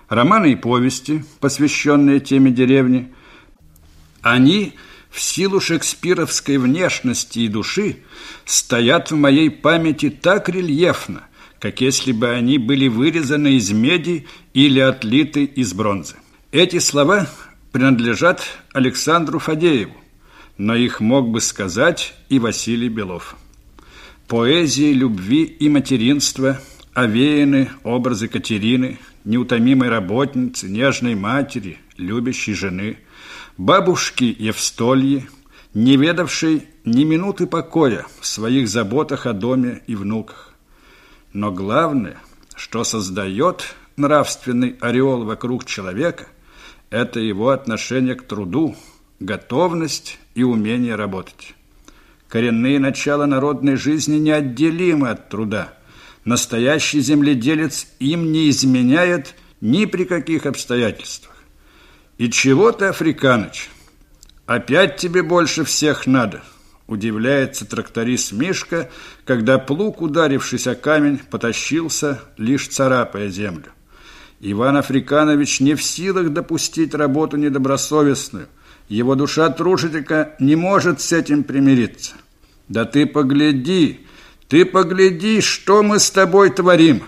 Романы и повести, посвященные теме деревни, они в силу шекспировской внешности и души стоят в моей памяти так рельефно, как если бы они были вырезаны из меди или отлиты из бронзы. Эти слова принадлежат Александру Фадееву, но их мог бы сказать и Василий Белов. Поэзией любви и материнства овеяны образы Катерины, неутомимой работницы, нежной матери, любящей жены, бабушки Евстольи, не ведавшей ни минуты покоя в своих заботах о доме и внуках. Но главное, что создает нравственный ореол вокруг человека, это его отношение к труду, готовность и умение работать. Коренные начала народной жизни неотделимы от труда. Настоящий земледелец им не изменяет ни при каких обстоятельствах. «И чего ты, Африканыч? Опять тебе больше всех надо?» Удивляется тракторист Мишка, когда плуг, ударившись о камень, потащился, лишь царапая землю. Иван Африканович не в силах допустить работу недобросовестную. Его душа труженика не может с этим примириться. «Да ты погляди, что мы с тобой творим!»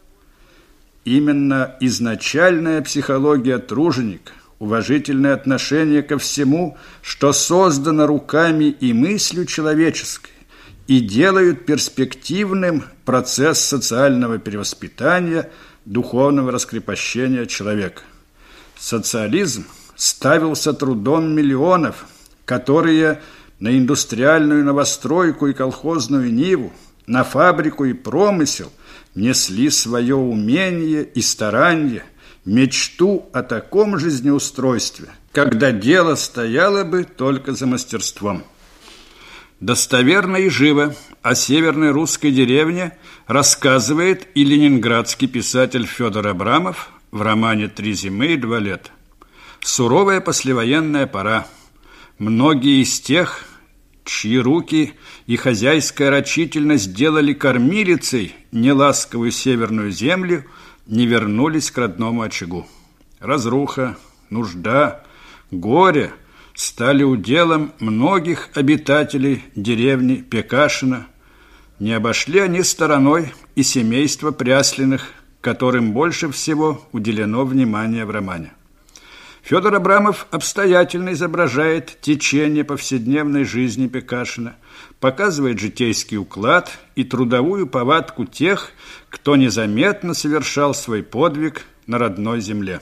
Именно изначальная психология труженика, уважительное отношение ко всему, что создано руками и мыслью человеческой, и делают перспективным процесс социального перевоспитания, духовного раскрепощения человека. Социализм ставился трудом миллионов, которые на индустриальную новостройку и колхозную ниву, на фабрику и промысел несли свое умение и старание, мечту о таком жизнеустройстве, когда дело стояло бы только за мастерством. Достоверно и живо о северной русской деревне рассказывает и ленинградский писатель Федор Абрамов в романе «Три зимы и 2 лета». Суровая послевоенная пора. Многие из тех, чьи руки и хозяйская рачительность делали кормилицей неласковую северную землю, не вернулись к родному очагу. Разруха, нужда, горе стали уделом многих обитателей деревни Пекашино. Не обошли они стороной и семейство Пряслиных, которым больше всего уделено внимание в романе. Федор Абрамов обстоятельно изображает течение повседневной жизни Пекашино, показывает житейский уклад и трудовую повадку тех, кто незаметно совершал свой подвиг на родной земле.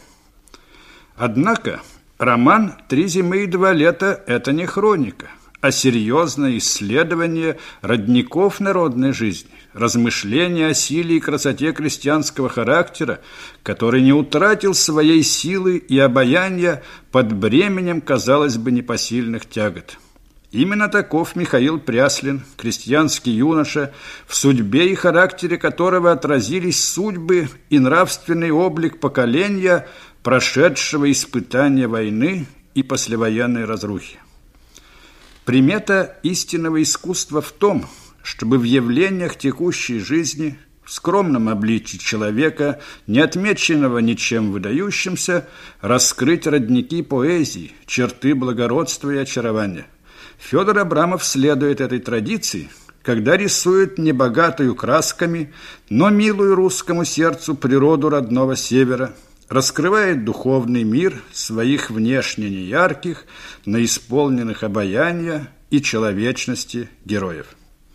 Однако роман «Три зимы и 2 лета» – это не хроника, а серьезное исследование родников народной жизни, размышления о силе и красоте крестьянского характера, который не утратил своей силы и обаяния под бременем, казалось бы, непосильных тягот. Именно таков Михаил Пряслин, крестьянский юноша, в судьбе и характере которого отразились судьбы и нравственный облик поколения, прошедшего испытания войны и послевоенной разрухи. Примета истинного искусства в том, чтобы в явлениях текущей жизни, в скромном обличии человека, не отмеченного ничем выдающимся, раскрыть родники поэзии, черты благородства и очарования. Федор Абрамов следует этой традиции, когда рисует небогатую красками, но милую русскому сердцу природу родного севера, раскрывает духовный мир своих внешне неярких, но исполненных обаяния и человечности героев.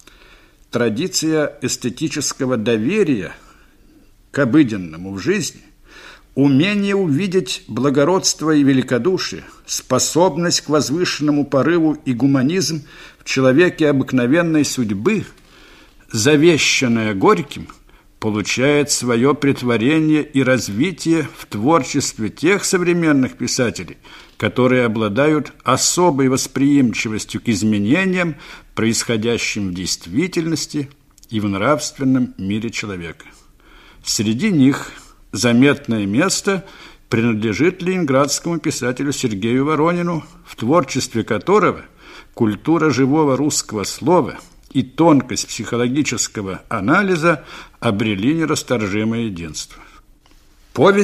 Традиция эстетического доверия к обыденному в жизни, умение увидеть благородство и великодушие, способность к возвышенному порыву и гуманизм в человеке обыкновенной судьбы, завещанная Горьким, получает свое претворение и развитие в творчестве тех современных писателей, которые обладают особой восприимчивостью к изменениям, происходящим в действительности и в нравственном мире человека. Среди них заметное место принадлежит ленинградскому писателю Сергею Воронину, в творчестве которого культура живого русского слова и тонкость психологического анализа обрели нерасторжимое единство. Повесть